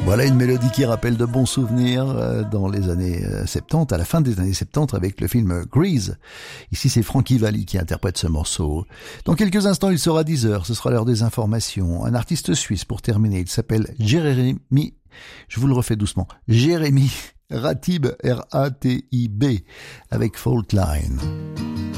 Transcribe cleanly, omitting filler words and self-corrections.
Voilà une mélodie qui rappelle de bons souvenirs dans les années 70, à la fin des années 70 avec le film Grease. Ici c'est Frankie Valli qui interprète ce morceau. Dans quelques instants il sera 10h, ce sera l'heure des informations. Un artiste suisse pour terminer, il s'appelle Jérémy, je vous le refais doucement, Jérémy Ratib, R-A-T-I-B, avec Fault Line.